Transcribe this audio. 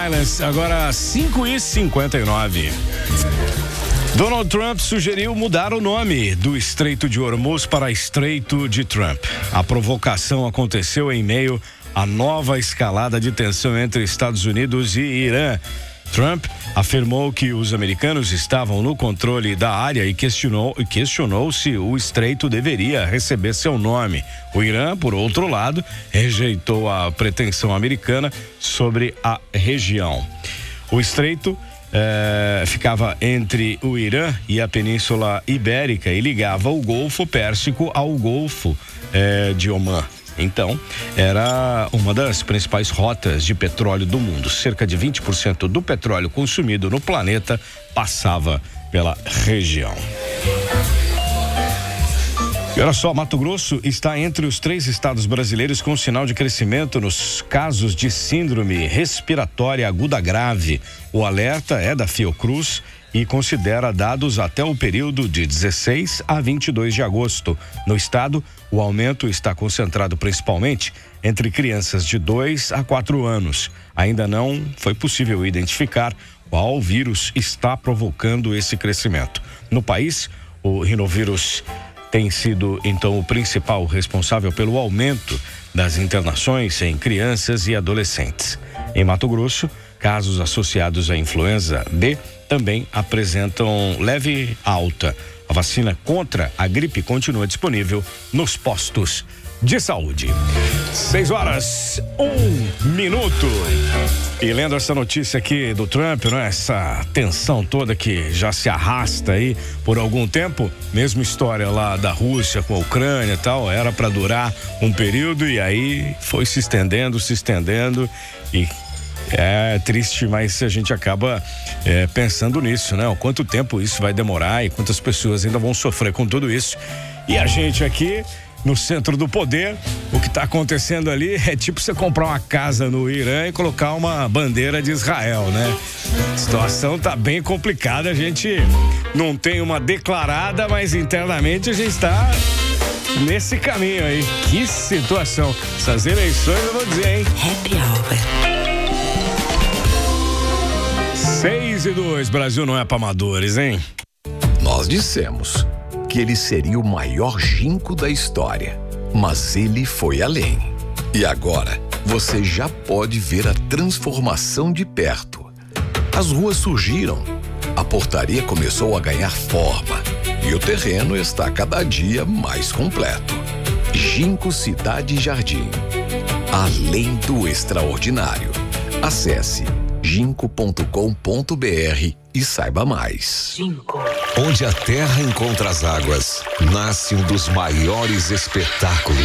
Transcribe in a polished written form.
Agora 5h59. Donald Trump sugeriu mudar o nome do Estreito de Hormuz para Estreito de Trump. A provocação aconteceu em meio à nova escalada de tensão entre Estados Unidos e Irã. Trump afirmou que os americanos estavam no controle da área e questionou se o estreito deveria receber seu nome. O Irã, por outro lado, rejeitou a pretensão americana sobre a região. O estreito ficava entre o Irã e a Península Ibérica e ligava o Golfo Pérsico ao Golfo de Omã. Então, era uma das principais rotas de petróleo do mundo. Cerca de 20% do petróleo consumido no planeta passava pela região. E olha só, Mato Grosso está entre os 3 estados brasileiros com sinal de crescimento nos casos de síndrome respiratória aguda grave. O alerta é da Fiocruz e considera dados até o período de 16 a 22 de agosto. No estado, o aumento está concentrado principalmente entre crianças de 2 a 4 anos. Ainda não foi possível identificar qual vírus está provocando esse crescimento. No país, o rinovírus tem sido, então, o principal responsável pelo aumento das internações em crianças e adolescentes. Em Mato Grosso, casos associados à influenza B também apresentam leve alta. A vacina contra a gripe continua disponível nos postos de saúde. 6h01. E lendo essa notícia aqui do Trump, né? Essa tensão toda que já se arrasta aí por algum tempo, mesma história lá da Rússia com a Ucrânia e tal, era para durar um período e aí foi se estendendo e é triste, mas a gente acaba pensando nisso, né? O quanto tempo isso vai demorar e quantas pessoas ainda vão sofrer com tudo isso. E a gente aqui no centro do poder, o que está acontecendo ali é tipo você comprar uma casa no Irã e colocar uma bandeira de Israel, né? A situação tá bem complicada, a gente não tem uma declarada, mas internamente a gente está nesse caminho aí. Que situação. Essas eleições eu vou dizer, hein? Happy Hour. 6:02, Brasil não é pra amadores, hein? Nós dissemos que ele seria o maior ginkgo da história, mas ele foi além. E agora, você já pode ver a transformação de perto. As ruas surgiram, a portaria começou a ganhar forma e o terreno está cada dia mais completo. Ginkgo Cidade Jardim. Além do extraordinário. Acesse ginkgo.com.br e saiba mais. Onde a terra encontra as águas, nasce um dos maiores espetáculos